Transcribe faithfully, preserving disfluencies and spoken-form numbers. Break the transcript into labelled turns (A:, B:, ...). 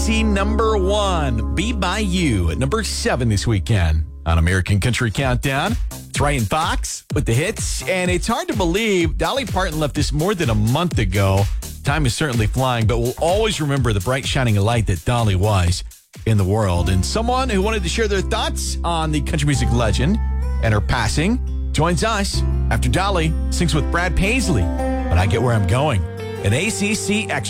A: See number one, Be By You at number seven this weekend on American Country Countdown. It's Ryan Fox with the hits, and it's hard to believe Dolly Parton left us more than a month ago. Time is certainly flying, but we'll always remember the bright shining light that Dolly was in the world. And someone who wanted to share their thoughts on the country music legend and her passing joins us after Dolly sings with Brad Paisley. When I Get Where I'm Going, an A C C Extra.